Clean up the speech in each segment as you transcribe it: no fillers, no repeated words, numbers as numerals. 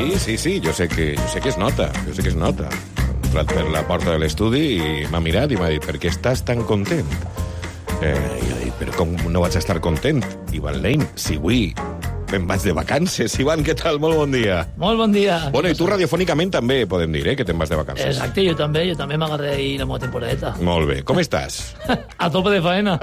Sí, jo sé que es nota. He entrat per la porta de l'estudi i m'ha mirat i m'ha dit, per què estàs tan content? I jo dic, però com no vaig estar content? Ivan Lane, si avui me'n vaig de vacances. Ivan, què tal? Molt bon dia. Molt bon dia. Bueno, i tu radiofònicament també podem dir, que te'n vas de vacances. Exacte, jo també m'agarré ahir la meva temporadeta. Molt bé. Com estàs? A tope de faena.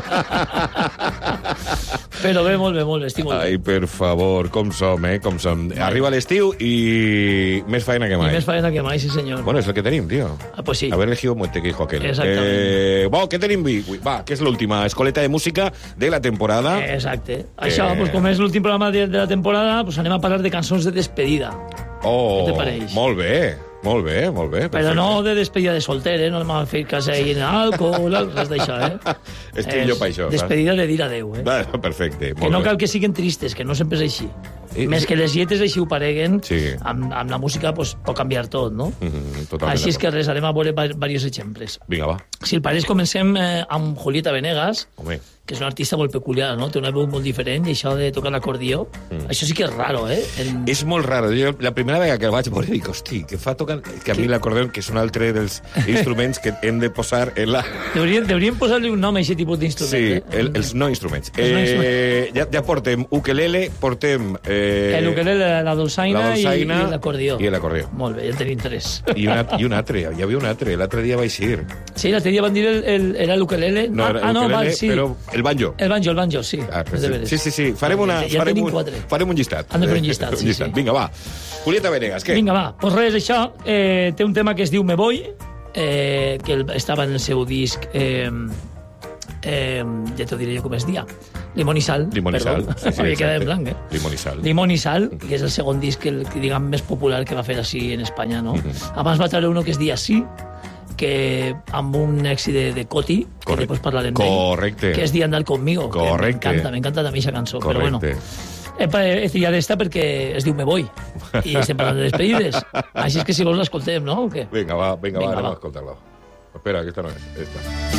Però bé, molt bé, estic molt bé. Ai, per favor, com som, Com som. Arriba l'estiu i més faena que mai. I més faena que mai, sí senyor. Bueno, és el que tenim, tio. Pues sí. A ver, elegido Muerte, que dijo aquel. Exactament. Què tenim avui? Va, que és l'última escoleta de música de la temporada. Exacte. Això, pues, com és l'últim programa de la temporada, pues anem a parlar de cançons de despedida. Oh, què te pareix? Molt bé. Però no de despedida de solter, no anem a fer cas ahir en alcohol, res d'això, Estic jo per això. Despedida de dir adeu, Perfecte, molt que no bé. cal que siguin tristes, que no sempre és així. Més que les lletres així ho pareguen, amb la música pues, pot canviar tot, no? Totalment. Així és que res, anem a veure diversos exemples. Vinga, va. Si el pareix, comencem amb Julieta Venegas, Home. que és una artista molt peculiar, no? Té una veu molt diferent i això de tocar l'acordió, això sí que és raro, És molt raro. Jo, la primera vegada que el vaig veure dic, hosti, que fa tocar... Que a mi l'acordió, que és un altre dels instruments que hem de posar en la... Deurien posar-li un nom a aquest tipus d'instrument. Sí, els no instruments. Ja portem ukelele, portem... L'ukelele, la dolçaina i l'acordió. I l'acordió. Molt bé, ja en tenim tres. I un altre, hi havia un altre. L'altre dia vaig ir. Sí, l'altre dia van dir era l'ukelele. No, era ukelele, sí. però el banjo. El banjo, sí. Sí. Farem un llistat. Han de fer un llistat, sí. Vinga, va. Julieta Venegas, què? Vinga, va. Pues res, això. Té un tema que es diu Me Voy, que estava en el seu disc... ja t'ho diré jo com es dia. Limón i Sal. Limón i Sal. Havia quedat en blanc, Limón i Sal, que és el segon disc, diguem, més popular que va fer així en Espanya, no? Abans va treure uno que es dia Sí, que amb un èxit de Coti, que després parlarem d'ell. Correcte. Que és Dia Andar Conmigo. Correcte. M'encanta també aquesta cançó. Correcte. Però bueno, he triat esta perquè es diu Me Voy. I estem parlant de despedides. Així és que si vols l'escoltem, no? Vinga, va, anem a escoltar-la. Espera, aquesta no és. Esta.